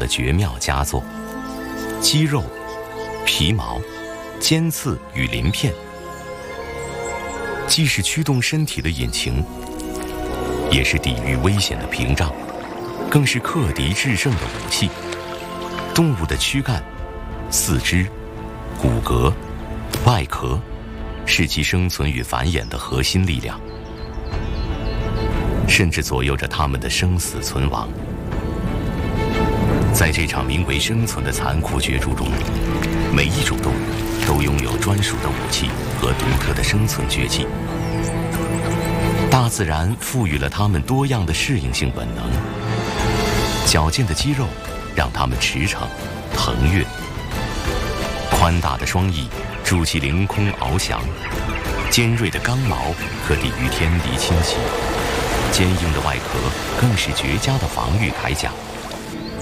的绝妙佳作。肌肉、皮毛、尖刺与鳞片，既是驱动身体的引擎，也是抵御危险的屏障，更是克敌制胜的武器。动物的躯干、四肢、骨骼、外壳，是其生存与繁衍的核心力量，甚至左右着它们的生死存亡。在这场名为生存的残酷角逐中，每一种动物都拥有专属的武器和独特的生存绝技。大自然赋予了它们多样的适应性本能，矫健的肌肉让它们驰骋、腾跃，宽大的双翼助其凌空翱翔，尖锐的刚毛可抵御天敌侵袭，坚硬的外壳更是绝佳的防御铠甲。